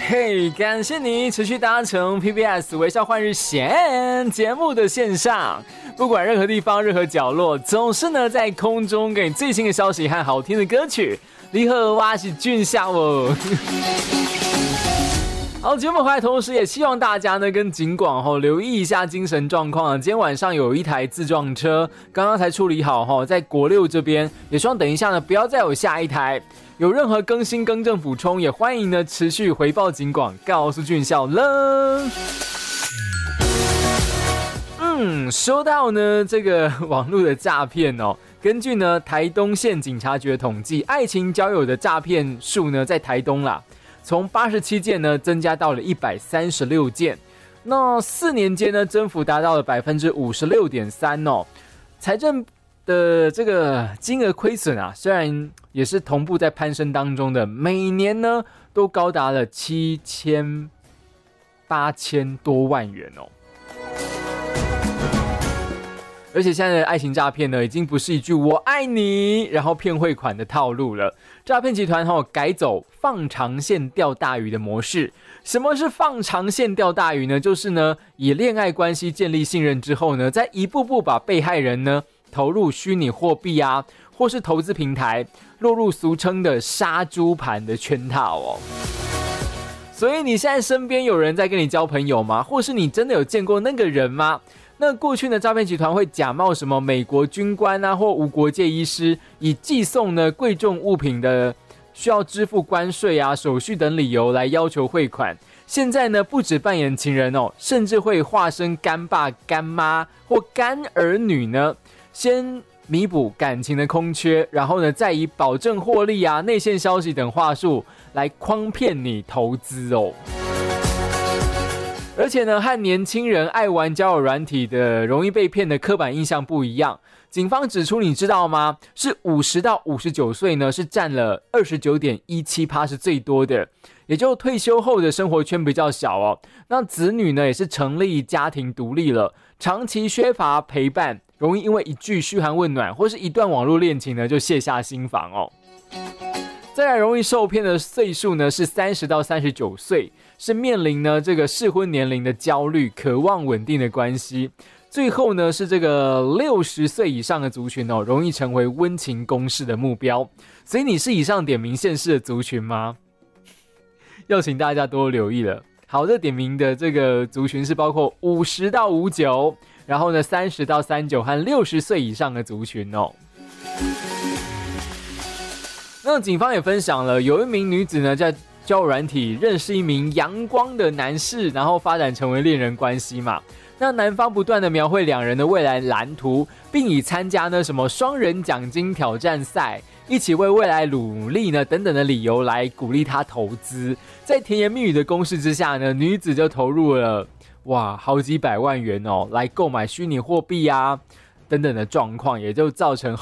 嘿，感谢你持续搭乘 PBS 微笑换日线节目的线上，不管任何地方、任何角落，总是呢在空中给你最新的消息和好听的歌曲。你好，我是俊孝哦。好，节目回来同时也希望大家呢跟警广留意一下精神状况。今天晚上有一台自撞车，刚刚才处理好在国六这边，也希望等一下呢不要再有下一台。有任何更新更正补充，也欢迎呢持续回报警广，告诉俊孝了。说到呢这个网络的诈骗根据呢台东县警察局的统计，爱情交友的诈骗数呢在台东啦，从87件呢增加到了136件，那4年间呢增幅达到了 56.3%财政的这个金额亏损啊，虽然也是同步在攀升当中的，每年呢都高达了7800多万元而且现在的爱情诈骗呢，已经不是一句我爱你然后骗汇款的套路了。诈骗集团改走放长线钓大鱼的模式。什么是放长线钓大鱼呢？就是呢以恋爱关系建立信任之后呢，再一步步把被害人呢投入虚拟货币啊，或是投资平台，落入俗称的杀猪盘的圈套所以你现在身边有人在跟你交朋友吗？或是你真的有见过那个人吗？那过去呢，诈骗集团会假冒什么美国军官啊，或无国界医师，以寄送呢贵重物品的需要支付关税啊、手续等理由来要求汇款。现在呢，不止扮演情人甚至会化身干爸、干妈或干儿女呢，先弥补感情的空缺，然后呢，再以保证获利啊、内线消息等话术来诓骗你投资而且呢，和年轻人爱玩交友软体的容易被骗的刻板印象不一样。警方指出，你知道吗？是50到59岁呢，是占了 29.17% 是最多的，也就退休后的生活圈比较小那子女呢，也是成立家庭独立了，长期缺乏陪伴，容易因为一句嘘寒问暖或是一段网络恋情呢，就卸下心防再来容易受骗的岁数呢是30到39岁，是面临呢这个适婚年龄的焦虑，渴望稳定的关系。最后呢是这个60岁以上的族群容易成为温情攻势的目标。所以你是以上点名县市的族群吗？要请大家多留意了。好，这点名的这个族群是包括50到59，然后呢30到39和60岁以上的族群那警方也分享了，有一名女子呢在交友软体认识一名阳光的男士，然后发展成为恋人关系嘛。那男方不断的描绘两人的未来蓝图，并以参加呢什么双人奖金挑战赛，一起为未来努力呢等等的理由来鼓励他投资。在甜言蜜语的攻势之下呢，女子就投入了好几百万元来购买虚拟货币啊等等的状况，也就造成